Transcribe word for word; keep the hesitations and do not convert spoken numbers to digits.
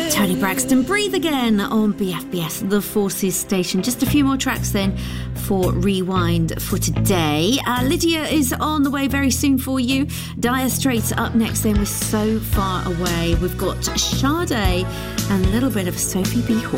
Tony Braxton, Breathe Again on B F B S, the Forces station. Just a few more tracks then for Rewind for today. Uh, Lydia is on the way very soon for you. Dire Straits up next then with So Far Away. We've got Sade and a little bit of Sophie B. Hawke.